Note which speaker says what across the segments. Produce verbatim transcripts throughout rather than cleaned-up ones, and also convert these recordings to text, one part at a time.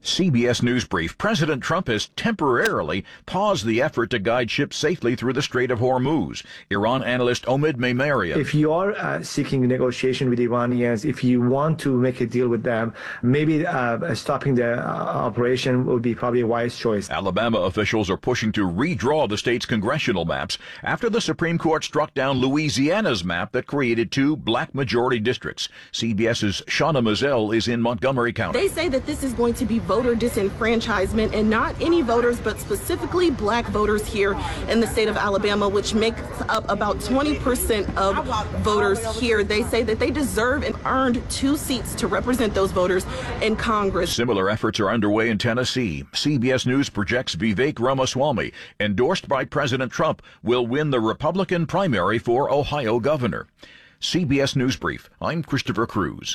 Speaker 1: C B S News Brief. President Trump has temporarily paused the effort to guide ships safely through the Strait of Hormuz. Iran analyst Omid Memarian.
Speaker 2: If you are uh, seeking negotiation with Iranians, if you want to make a deal with them, maybe uh, stopping the uh, operation would be probably a wise choice.
Speaker 1: Alabama officials are pushing to redraw the state's congressional maps after the Supreme Court struck down Louisiana's map that created two black majority districts. CBS's Shauna Mazel is in Montgomery County.
Speaker 3: They say that this is going to be voter disenfranchisement, and not any voters, but specifically black voters here in the state of Alabama, which makes up about twenty percent of voters here. They say that they deserve and earned two seats to represent those voters in Congress.
Speaker 1: Similar efforts are underway in Tennessee. C B S News projects Vivek Ramaswamy, endorsed by President Trump, will win the Republican primary for Ohio governor. C B S News Brief. I'm Christopher Cruz.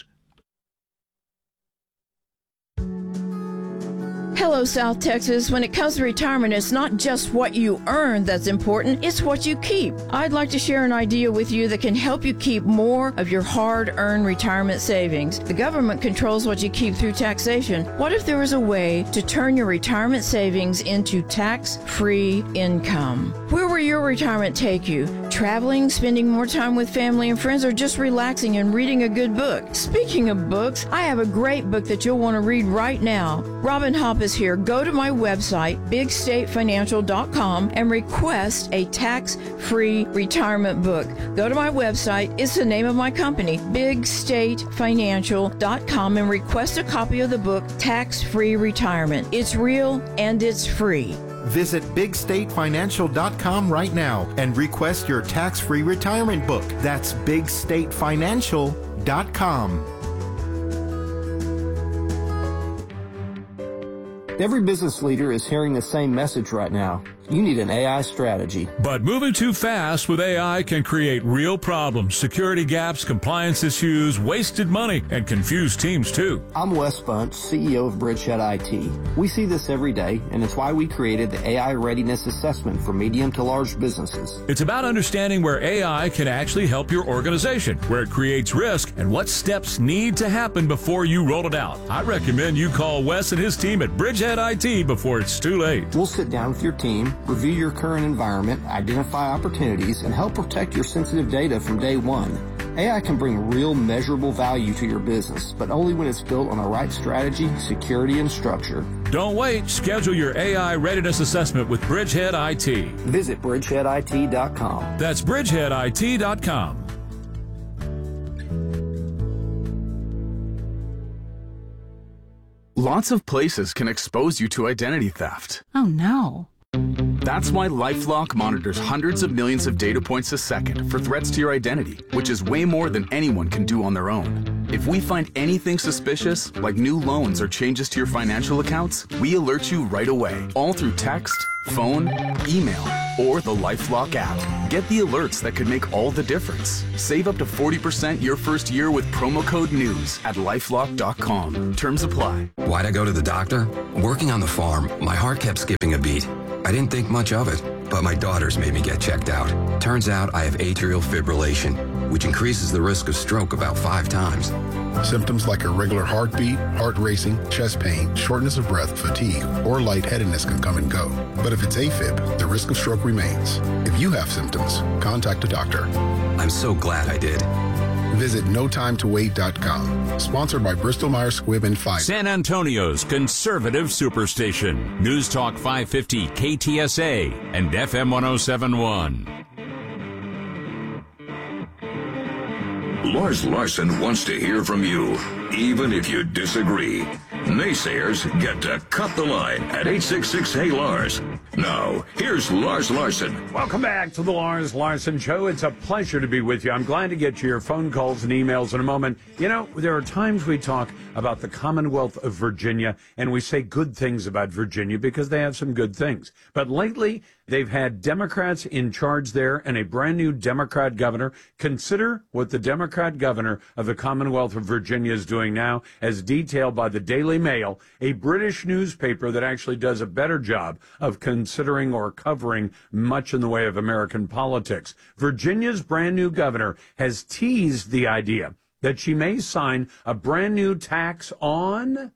Speaker 4: Hello, South Texas. When it comes to retirement, it's not just what you earn that's important, it's what you keep. I'd like to share an idea with you that can help you keep more of your hard-earned retirement savings. The government controls what you keep through taxation. What if there was a way to turn your retirement savings into tax-free income? Where will your retirement take you? Traveling, spending more time with family and friends, or just relaxing and reading a good book? Speaking of books, I have a great book that you'll want to read right now. Robin Hopp is here. Go to my website, big state financial dot com, and request a tax-free retirement book. Go to my website. It's the name of my company, big state financial dot com, and request a copy of the book, Tax-Free Retirement. It's real and it's free.
Speaker 5: Visit big state financial dot com right now and request your tax-free retirement book. That's big state financial dot com.
Speaker 6: Every business leader is hearing the same message right now. You need an A I strategy.
Speaker 7: But moving too fast with A I can create real problems, security gaps, compliance issues, wasted money, and confused teams too.
Speaker 6: I'm Wes Bunch, C E O of Bridgehead I T. We see this every day, and it's why we created the A I Readiness Assessment for medium to large businesses.
Speaker 7: It's about understanding where A I can actually help your organization, where it creates risk, and what steps need to happen before you roll it out. I recommend you call Wes and his team at Bridgehead I T before it's too late.
Speaker 6: We'll sit down with your team, review your current environment, identify opportunities, and help protect your sensitive data from day one. A I can bring real measurable value to your business, but only when it's built on the right strategy, security, and structure.
Speaker 7: Don't wait. Schedule your A I readiness assessment with Bridgehead I T.
Speaker 6: Visit bridgehead I T dot com.
Speaker 7: That's bridgehead I T dot com.
Speaker 8: Lots of places can expose you to identity theft.
Speaker 9: Oh no.
Speaker 8: That's why LifeLock monitors hundreds of millions of data points a second for threats to your identity, which is way more than anyone can do on their own. If we find anything suspicious, like new loans or changes to your financial accounts, we alert you right away, all through text, phone, email, or the LifeLock app. Get the alerts that could make all the difference. Save up to forty percent your first year with promo code NEWS at lifelock dot com. Terms apply.
Speaker 10: Why'd I go to the doctor? Working on the farm, my heart kept skipping a beat. I didn't think much of it, but my daughters made me get checked out. Turns out I have atrial fibrillation, which increases the risk of stroke about five times.
Speaker 11: Symptoms like irregular heartbeat, heart racing, chest pain, shortness of breath, fatigue, or lightheadedness can come and go. But if it's AFib, the risk of stroke remains. If you have symptoms, contact a doctor.
Speaker 10: I'm so glad I did.
Speaker 11: Visit no time to wait dot com. Sponsored by Bristol Myers Squibb and Pfizer.
Speaker 12: San Antonio's conservative superstation. News Talk five fifty K T S A and F M one oh seven point one.
Speaker 13: Lars Larson wants to hear from you, even if you disagree. Naysayers get to cut the line at eight six six, hey Lars. Now, here's Lars Larson.
Speaker 14: Welcome back to the Lars Larson Show. It's a pleasure to be with you. I'm glad to get to your phone calls and emails in a moment. You know, there are times we talk about the Commonwealth of Virginia, and we say good things about Virginia because they have some good things. But lately, they've had Democrats in charge there and a brand new Democrat governor. Consider what the Democrat governor of the Commonwealth of Virginia is doing now, as detailed by the Daily Mail, a British newspaper that actually does a better job of considering or covering much in the way of American politics. Virginia's brand new governor has teased the idea that she may sign a brand new tax on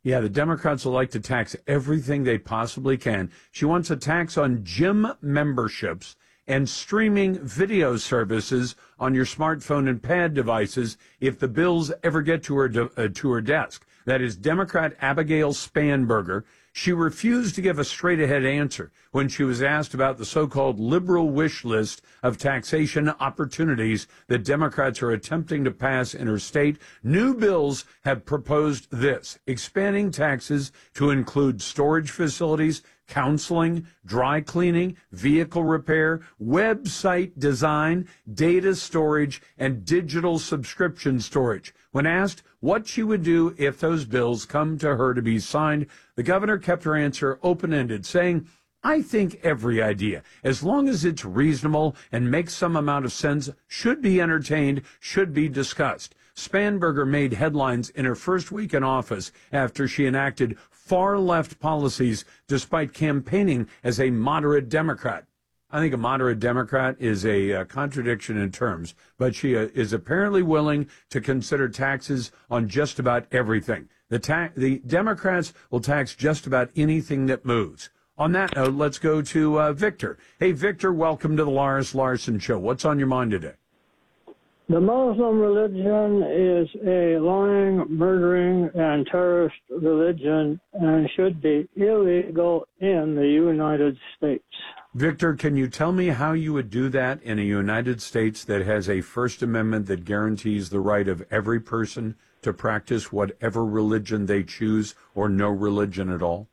Speaker 14: Yeah, the Democrats will like to tax everything they possibly can. She wants a tax on gym memberships and streaming video services on your smartphone and pad devices if the bills ever get to her de- uh, to her desk. That is Democrat Abigail Spanberger. She refused to give a straight-ahead answer when she was asked about the so-called liberal wish list of taxation opportunities that Democrats are attempting to pass in her state. New bills have proposed this, expanding taxes to include storage facilities, counseling, dry cleaning, vehicle repair, website design, data storage, and digital subscription storage. When asked what she would do if those bills come to her to be signed, the governor kept her answer open-ended, saying, I think every idea, as long as it's reasonable and makes some amount of sense, should be entertained, should be discussed. Spanberger made headlines in her first week in office after she enacted far-left policies despite campaigning as a moderate Democrat. I think a moderate Democrat is a uh, contradiction in terms, but she uh, is apparently willing to consider taxes on just about everything. The, ta- the Democrats will tax just about anything that moves. On that note, let's go to uh, Victor. Hey, Victor, welcome to the Lars Larson Show. What's on your mind today?
Speaker 9: The Muslim religion is a lying, murdering, and terrorist religion and should be illegal in the United States.
Speaker 14: Victor, can you tell me how you would do that in a United States that has a First Amendment that guarantees the right of every person to practice whatever religion they choose or no religion at all?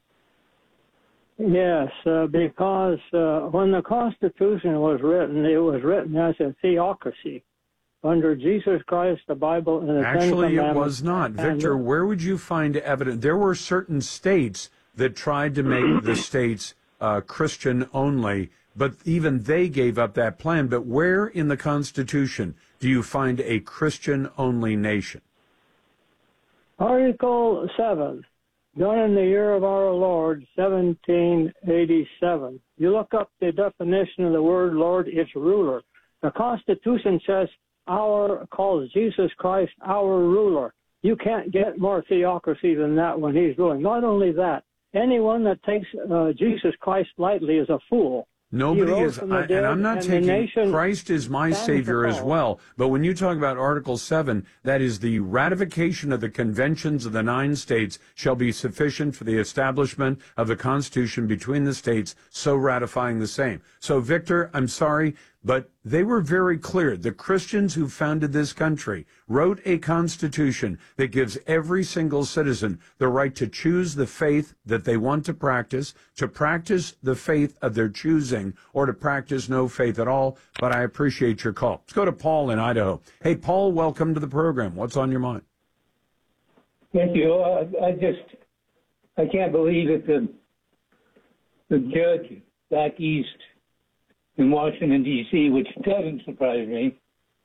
Speaker 9: Yes, uh, because uh, when the Constitution was written, it was written as a theocracy under Jesus Christ, the Bible, and the
Speaker 14: Actually,
Speaker 9: Ten Commandments.
Speaker 14: it was not. Victor,
Speaker 9: And,
Speaker 14: where would you find evidence? There were certain states that tried to make the states uh, Christian only, but even they gave up that plan. But where in the Constitution do you find a Christian-only nation?
Speaker 9: Article seven, done in the year of our Lord, seventeen eighty-seven. You look up the definition of the word Lord, it's ruler. The Constitution says our, calls Jesus Christ our ruler. You can't get more theocracy than that when he's ruling. Not only that, anyone that takes uh, Jesus Christ lightly is a fool.
Speaker 14: Nobody is, I, and I'm not taking, Christ is my Savior as well, but when you talk about Article seven, that is the ratification of the conventions of the nine states shall be sufficient for the establishment of the Constitution between the states, so ratifying the same. So, Victor, I'm sorry, but they were very clear. The Christians who founded this country wrote a constitution that gives every single citizen the right to choose the faith that they want to practice, to practice the faith of their choosing, or to practice no faith at all. But I appreciate your call. Let's go to Paul in Idaho. Hey, Paul, welcome to the program. What's on your mind?
Speaker 15: Thank you. Uh, I just, I can't believe that the, the judge back east in Washington, D C, which doesn't surprise me,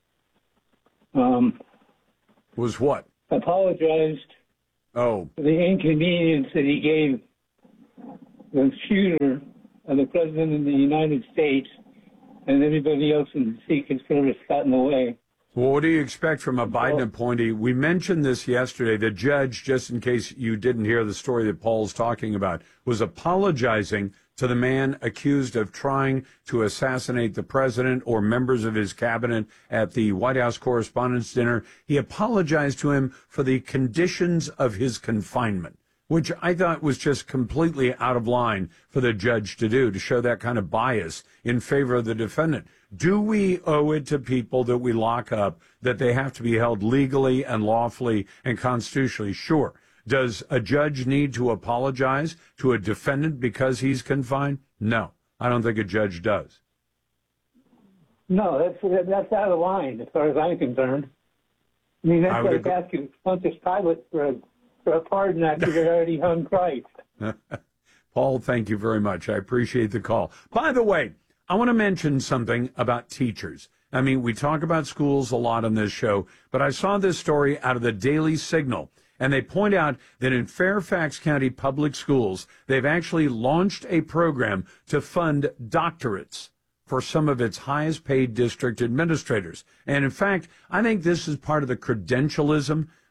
Speaker 15: um,
Speaker 14: was what?
Speaker 15: Apologized
Speaker 14: oh.
Speaker 15: for the inconvenience that he gave the shooter of the President of the United States and everybody else in the Secret Service got in the way.
Speaker 14: Well, what do you expect from a Biden appointee? We mentioned this yesterday. The judge, just in case you didn't hear the story that Paul's talking about, was apologizing to the man accused of trying to assassinate the president or members of his cabinet at the White House Correspondents' Dinner. He apologized to him for the conditions of his confinement, which I thought was just completely out of line for the judge to do, to show that kind of bias in favor of the defendant. Do we owe it to people that we lock up that they have to be held legally and lawfully and constitutionally? Sure. Does a judge need to apologize to a defendant because he's confined? No, I don't think a judge does.
Speaker 15: No, that's that's out of line as far as I'm concerned. I mean, that's like
Speaker 14: agree.
Speaker 15: asking Pontius Pilate for a, for a pardon after they already hung Christ.
Speaker 14: Paul, thank you very much. I appreciate the call. By the way, I want to mention something about teachers. I mean, we talk about schools a lot on this show, but I saw this story out of the Daily Signal. And they point out that in Fairfax County Public Schools, they've actually launched a program to fund doctorates for some of its highest paid district administrators. And in fact, I think this is part of the credentialism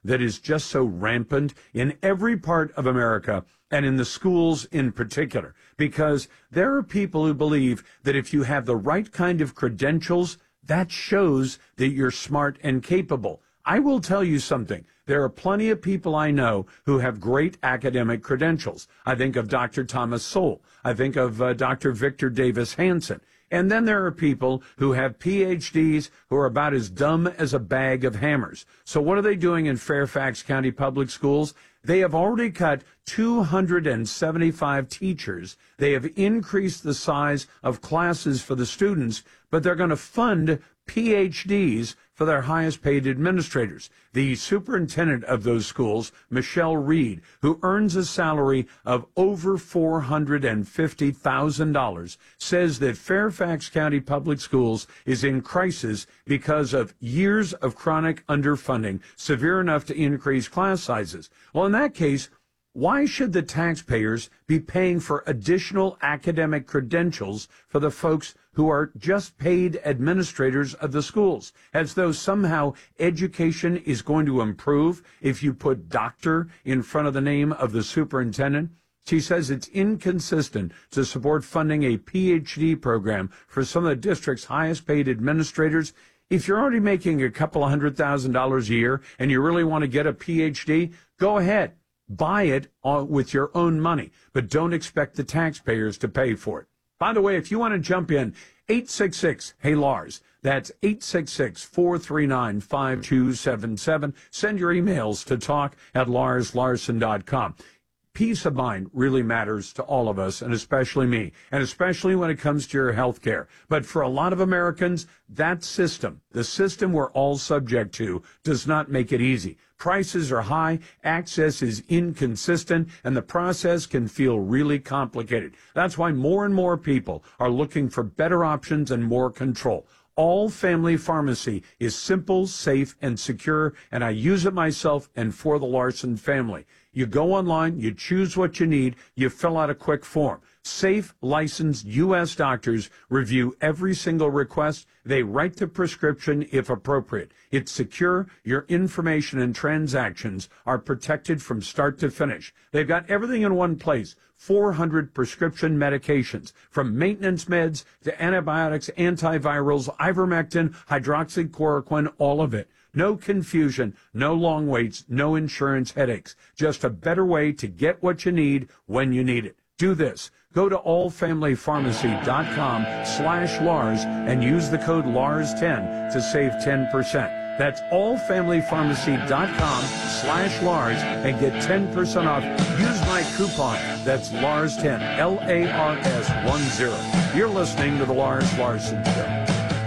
Speaker 14: that is just so rampant in every part of America and in the schools in particular, because there are people who believe that if you have the right kind of credentials, that shows that you're smart and capable. I will tell you something. There are plenty of people I know who have great academic credentials. I think of Doctor Thomas Sowell. I think of uh, Doctor Victor Davis Hanson. And then there are people who have P H Ds who are about as dumb as a bag of hammers. So what are they doing in Fairfax County Public Schools? They have already cut two hundred seventy-five teachers. They have increased the size of classes for the students, but they're going to fund P H Ds for their highest paid administrators. The superintendent of those schools, Michelle Reed, who earns a salary of over four hundred fifty thousand dollars, says that Fairfax County Public Schools is in crisis because of years of chronic underfunding, severe enough to increase class sizes. Well, in that case, why should the taxpayers be paying for additional academic credentials for the folks who are just paid administrators of the schools, as though somehow education is going to improve if you put doctor in front of the name of the superintendent? She says it's inconsistent to support funding a P H D program for some of the district's highest paid administrators. If you're already making a couple of hundred thousand dollars a year and you really want to get a P H D, go ahead. Buy it with your own money, but don't expect the taxpayers to pay for it. By the way, if you want to jump in, eight six six, hey Lars. That's eight six six, four three nine, five two seven seven. Send your emails to talk at lars larson dot com. Peace of mind really matters to all of us, and especially me, and especially when it comes to your health care. But for a lot of Americans, that system, the system we're all subject to, does not make it easy. Prices are high, access is inconsistent, and the process can feel really complicated. That's why more and more people are looking for better options and more control. All Family Pharmacy is simple, safe, and secure, and I use it myself and for the Larson family. You go online, you choose what you need, you fill out a quick form. Safe, licensed U S doctors review every single request. They write the prescription if appropriate. It's secure. Your information and transactions are protected from start to finish. They've got everything in one place. four hundred prescription medications, from maintenance meds to antibiotics, antivirals, ivermectin, hydroxychloroquine, all of it. No confusion, no long waits, no insurance headaches. Just a better way to get what you need when you need it. Do this. Go to all family pharmacy dot com slash Lars and use the code Lars ten to save ten percent. That's all family pharmacy dot com slash Lars and get ten percent off. Use my coupon. That's Lars ten, L A R S ten. You're listening to the Lars Larson Show.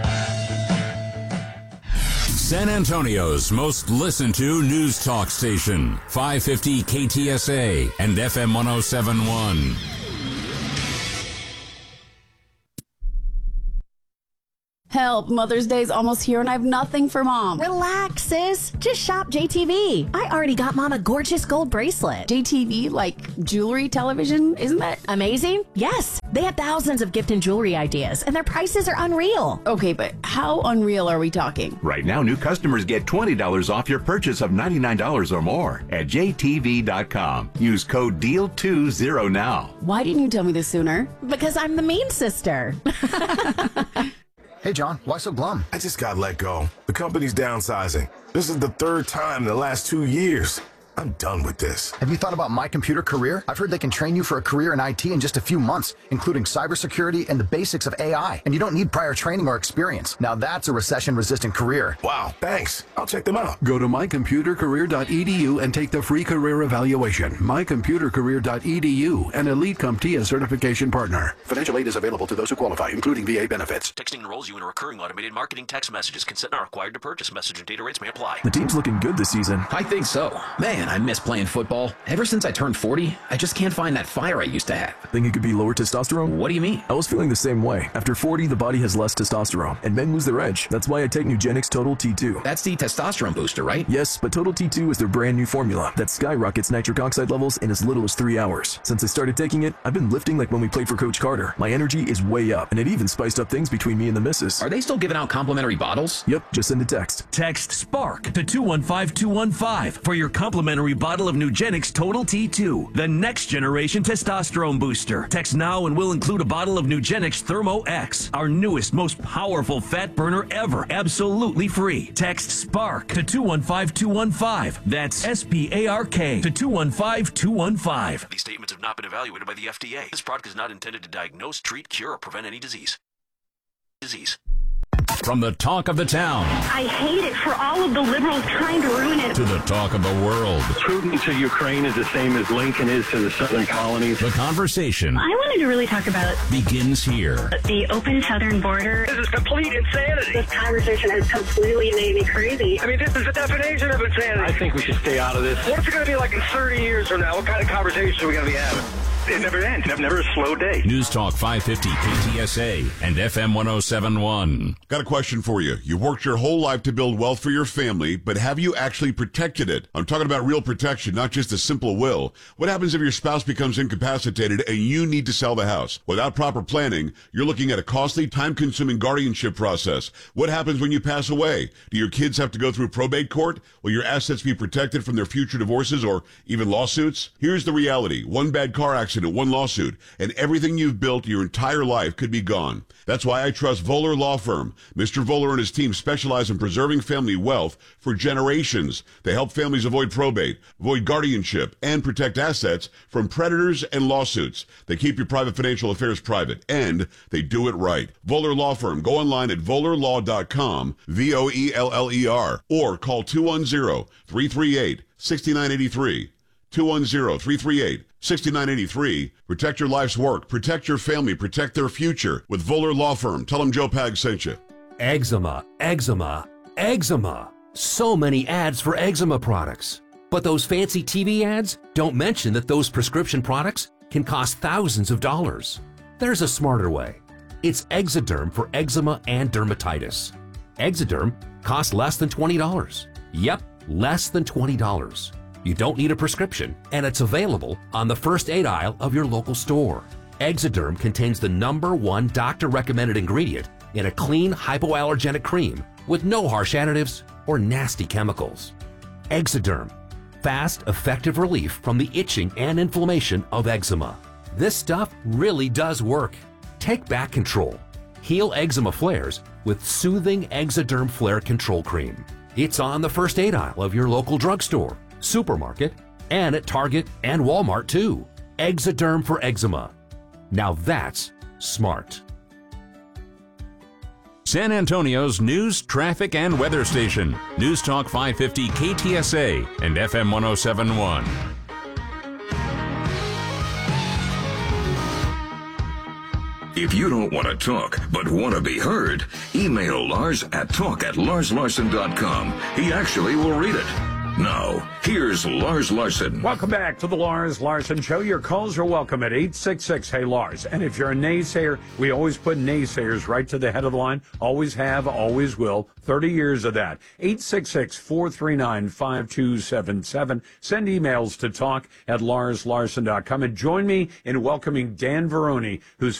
Speaker 12: San Antonio's most listened to news talk station, five fifty K T S A and F M one oh seven point one.
Speaker 16: Help, Mother's Day's almost here and I have nothing for Mom.
Speaker 17: Relax, sis. Just shop J T V. I already got Mom a gorgeous gold bracelet.
Speaker 16: J T V, like jewelry, television, isn't that
Speaker 17: amazing? Yes. They have thousands of gift and jewelry ideas, and their prices are unreal.
Speaker 16: Okay, but how unreal are we talking?
Speaker 18: Right now, new customers get twenty dollars off your purchase of ninety-nine dollars or more at J T V dot com. Use code D E A L twenty now.
Speaker 16: Why didn't you tell me this sooner?
Speaker 17: Because I'm the mean sister.
Speaker 19: Hey, John, why so glum?
Speaker 20: I just got let go. The company's downsizing. This is the third time in the last two years. I'm done with this.
Speaker 19: Have you thought about My Computer Career? I've heard they can train you for a career in I T in just a few months, including cybersecurity and the basics of A I. And you don't need prior training or experience. Now that's a recession-resistant career.
Speaker 20: Wow, thanks. I'll check them out.
Speaker 21: Go to my computer career dot e d u and take the free career evaluation. my computer career dot e d u, an Elite CompTIA certification partner. Financial aid is available to those who qualify, including V A benefits.
Speaker 22: Texting enrolls you in a recurring automated marketing text message. Consent not required to purchase. Message and data rates may apply.
Speaker 23: The team's looking good this season.
Speaker 24: I think so. Man,
Speaker 2: I miss playing football. Ever since I turned forty, I just can't find that fire I used to have.
Speaker 3: Think it could be lower testosterone?
Speaker 2: What do you mean?
Speaker 3: I was feeling the same way. After forty, the body has less testosterone, and men lose their edge. That's why I take Nugenix Total T two.
Speaker 2: That's the testosterone booster, right?
Speaker 3: Yes, but Total T two is their brand new formula that skyrockets nitric oxide levels in as little as three hours. Since I started taking it, I've been lifting like when we played for Coach Carter. My energy is way up, and it even spiced up things between me and the missus.
Speaker 2: Are they still giving out complimentary bottles?
Speaker 3: Yep, just send a text.
Speaker 23: Text SPARK to two one five two one five for your complimentary bottle of Nugenix Total T two, the next generation testosterone booster. Text now and we'll include a bottle of Nugenix Thermo X, our newest, most powerful fat burner ever, absolutely free. Text SPARK to two one five two one five. That's S P A R K to two one five two one five.
Speaker 22: These statements have not been evaluated by the F D A. This product is not intended to diagnose, treat, cure, or prevent any disease. Disease.
Speaker 12: From the talk of the town
Speaker 24: I hate it for all of the liberals trying to ruin it.
Speaker 12: to the talk of the world.
Speaker 25: Putin to Ukraine is the same as Lincoln is to the southern colonies.
Speaker 12: The conversation
Speaker 24: I wanted to really talk about
Speaker 12: begins here.
Speaker 24: the open southern border.
Speaker 25: This is complete insanity.
Speaker 24: This conversation has completely made me crazy.
Speaker 25: I mean, this is the definition of insanity. I think we should stay out of this. What's it going to be like in thirty years from now? What kind of conversation are we going to be having? It never ends. Never, never a slow day.
Speaker 12: News Talk five fifty K T S A and F M one oh seven point one.
Speaker 26: Got a question for you. You've worked your whole life to build wealth for your family, but have you actually protected it? I'm talking about real protection, not just a simple will. What happens if your spouse becomes incapacitated and you need to sell the house? Without proper planning, you're looking at a costly, time-consuming guardianship process. What happens when you pass away? Do your kids have to go through probate court? Will your assets be protected from their future divorces or even lawsuits? Here's the reality. One bad car accident, one lawsuit, and everything you've built your entire life could be gone. That's why I trust Voller Law Firm. Mister Voller and his team specialize in preserving family wealth for generations. They help families avoid probate, avoid guardianship, and protect assets from predators and lawsuits. They keep your private financial affairs private, and they do it right. Voller Law Firm. Go online at voller law dot com, V O E L L E R, or call two one zero, three three eight, six nine eight three. two one zero, three three eight, six nine eight three. Protect your life's work. Protect your family. Protect their future with Voller Law Firm. Tell them Joe Pag sent you.
Speaker 27: Eczema, eczema, eczema. So many ads for eczema products. But those fancy T V ads don't mention that those prescription products can cost thousands of dollars. There's a smarter way. It's Exoderm for eczema and dermatitis. Exoderm costs less than twenty dollars. Yep, less than twenty dollars. You don't need a prescription, and it's available on the first aid aisle of your local store. Exoderm contains the number one doctor-recommended ingredient in a clean, hypoallergenic cream with no harsh additives or nasty chemicals. Exoderm, fast, effective relief from the itching and inflammation of eczema. This stuff really does work. Take back control. Heal eczema flares with soothing Exoderm Flare Control Cream. It's on the first aid aisle of your local drugstore, supermarket, and at Target and Walmart too. Exoderm for eczema. Now that's smart.
Speaker 12: San Antonio's news, traffic, and weather station. News Talk five fifty K T S A and F M one oh seven point one.
Speaker 13: If you don't want to talk, but want to be heard, email Lars at talk at lars larson dot com. He actually will read it. Now, here's Lars Larson.
Speaker 14: Welcome back to the Lars Larson Show. Your calls are welcome at eight six six, hey Lars. And if you're a naysayer, we always put naysayers right to the head of the line. Always have, always will. thirty years of that. eight six six, four three nine, five two seven seven. Send emails to talk at lars larson dot com. And join me in welcoming Dan Veroni, who's